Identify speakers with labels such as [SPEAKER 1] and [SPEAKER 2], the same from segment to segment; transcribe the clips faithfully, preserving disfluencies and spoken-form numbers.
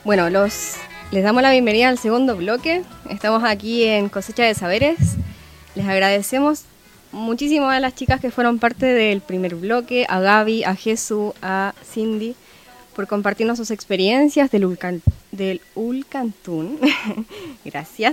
[SPEAKER 1] Bueno, los, les damos la bienvenida al segundo bloque. Estamos aquí en Cosecha de Saberes. Les agradecemos muchísimo a las chicas que fueron parte del primer bloque, a Gaby, a Jesús, a Cindy, por compartirnos sus experiencias del, Ulcan, del Ulcantún. Gracias.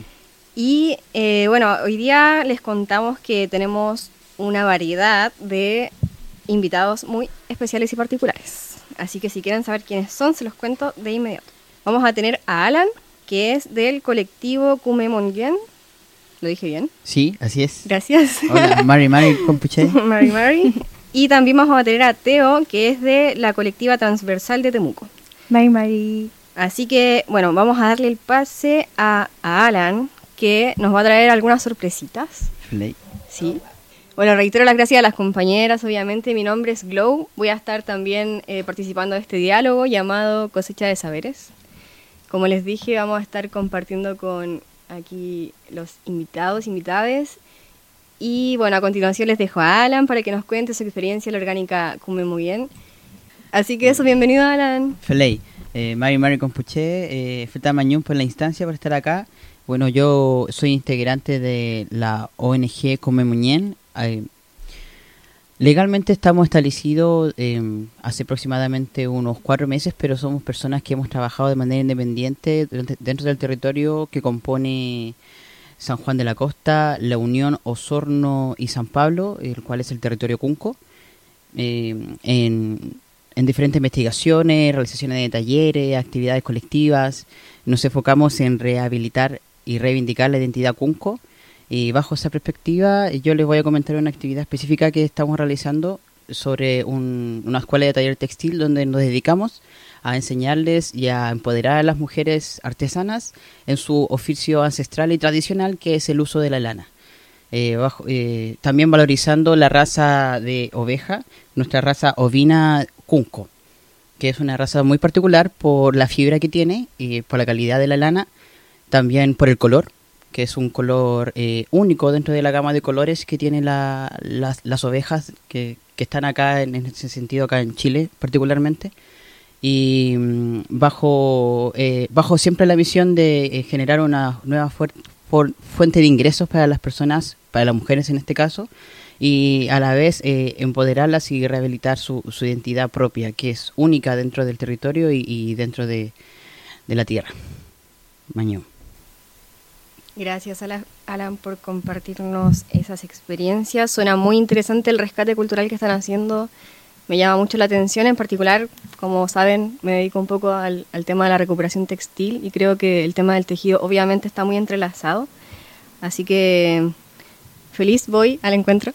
[SPEAKER 1] Y eh, bueno, hoy día les contamos que tenemos una variedad de invitados muy especiales y particulares. Así que si quieren saber quiénes son, se los cuento de inmediato. Vamos a tener a Alan, que es del colectivo Kumemongen. ¿Lo dije bien?
[SPEAKER 2] Sí, así es.
[SPEAKER 1] Gracias.
[SPEAKER 2] Hola, Mari Mari Compuche.
[SPEAKER 1] Mari Mari. Y también vamos a tener a Teo, que es de la colectiva transversal de Temuco.
[SPEAKER 3] Mari Mari.
[SPEAKER 1] Así que, bueno, vamos a darle el pase a, a Alan, que nos va a traer algunas sorpresitas.
[SPEAKER 2] Play.
[SPEAKER 1] Sí. Bueno, reitero las gracias a las compañeras, obviamente. Mi nombre es Glow. Voy a estar también eh, participando de este diálogo llamado Cosecha de Saberes. Como les dije, vamos a estar compartiendo con aquí los invitados, invitades. Y bueno, a continuación les dejo a Alan para que nos cuente su experiencia en la orgánica Cume Muy Bien. Así que eso, bienvenido Alan.
[SPEAKER 2] Feley, eh, Mari Mari Compuche, eh, Feta Mañón por la instancia por estar acá. Bueno, yo soy integrante de la O N G Cume Muy Bien. Eh, legalmente estamos establecidos eh, hace aproximadamente unos cuatro meses, pero somos personas que hemos trabajado de manera independiente dentro del territorio que compone San Juan de la Costa, La Unión, Osorno y San Pablo, el cual es el territorio Cunco, eh, en, en diferentes investigaciones, realizaciones de talleres, actividades colectivas. Nos enfocamos en rehabilitar y reivindicar la identidad Cunco. Y bajo esa perspectiva, yo les voy a comentar una actividad específica que estamos realizando sobre un, una escuela de taller textil donde nos dedicamos a enseñarles y a empoderar a las mujeres artesanas en su oficio ancestral y tradicional, que es el uso de la lana. Eh, bajo, eh, también valorizando la raza de oveja, nuestra raza ovina Cunco, que es una raza muy particular por la fibra que tiene y por la calidad de la lana, también por el color, que es un color eh, único dentro de la gama de colores que tienen la, las, las ovejas que, que están acá, en, en ese sentido, acá en Chile particularmente. Y mmm, bajo, eh, bajo siempre la misión de eh, generar una nueva fu- fu- fuente de ingresos para las personas, para las mujeres en este caso, y a la vez eh, empoderarlas y rehabilitar su, su identidad propia, que es única dentro del territorio y, y dentro de, de la tierra. Mañón.
[SPEAKER 1] Gracias, Alan, por compartirnos esas experiencias. Suena muy interesante el rescate cultural que están haciendo. Me llama mucho la atención. En particular, como saben, me dedico un poco al, al tema de la recuperación textil y creo que el tema del tejido obviamente está muy entrelazado. Así que feliz voy al encuentro.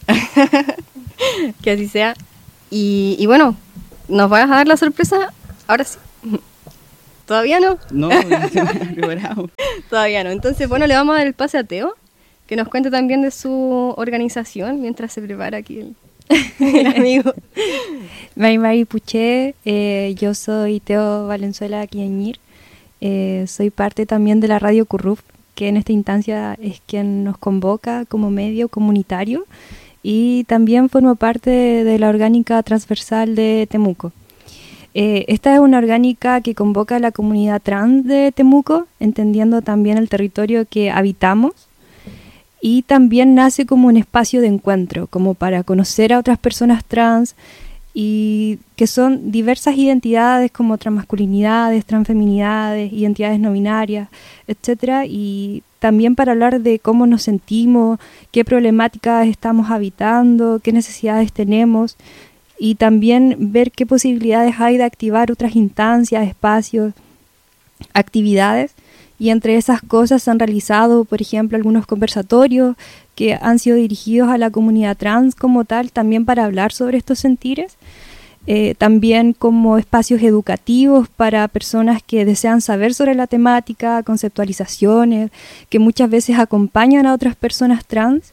[SPEAKER 1] Que así sea. Y, y bueno, ¿nos vas a dar la sorpresa? Ahora sí. ¿Todavía no?
[SPEAKER 2] No, no
[SPEAKER 1] Todavía no. Entonces, bueno, le vamos a dar el pase a Teo, que nos cuente también de su organización mientras se prepara aquí el, el amigo.
[SPEAKER 3] Mari Mari Puché, eh, yo soy Teo Valenzuela Quiañir, eh, soy parte también de la Radio Curruf, que en esta instancia es quien nos convoca como medio comunitario, y también formo parte de, de la orgánica transversal de Temuco. Eh, esta es una orgánica que convoca a la comunidad trans de Temuco, entendiendo también el territorio que habitamos, y también nace como un espacio de encuentro, como para conocer a otras personas trans, y que son diversas identidades como transmasculinidades, transfeminidades, identidades no binarias, etcétera, y también para hablar de cómo nos sentimos, qué problemáticas estamos habitando, qué necesidades tenemos, y también ver qué posibilidades hay de activar otras instancias, espacios, actividades. Y entre esas cosas se han realizado, por ejemplo, algunos conversatorios que han sido dirigidos a la comunidad trans como tal, también para hablar sobre estos sentires. Eh, también como espacios educativos para personas que desean saber sobre la temática, conceptualizaciones, que muchas veces acompañan a otras personas trans.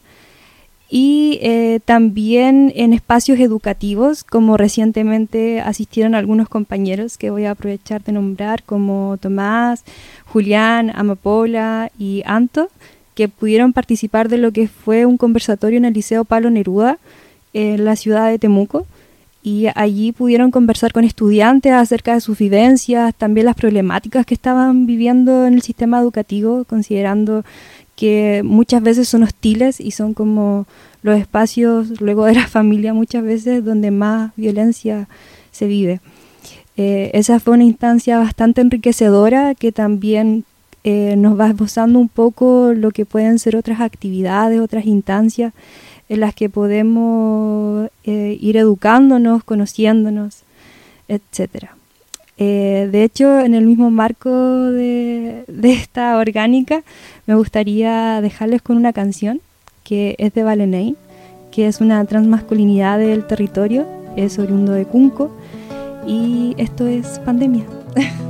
[SPEAKER 3] Y eh, también en espacios educativos, como recientemente asistieron algunos compañeros que voy a aprovechar de nombrar, como Tomás, Julián, Amapola y Anto, que pudieron participar de lo que fue un conversatorio en el Liceo Pablo Neruda, en la ciudad de Temuco, y allí pudieron conversar con estudiantes acerca de sus vivencias, también las problemáticas que estaban viviendo en el sistema educativo, considerando que muchas veces son hostiles y son como los espacios luego de la familia muchas veces donde más violencia se vive. Eh, esa fue una instancia bastante enriquecedora que también eh, nos va esbozando un poco lo que pueden ser otras actividades, otras instancias en las que podemos eh, ir educándonos, conociéndonos, etcétera. Eh, de hecho, en el mismo marco de, de esta orgánica, me gustaría dejarles con una canción que es de Valenein, que es una transmasculinidad del territorio, es oriundo de Cunco, y esto es Pandemia.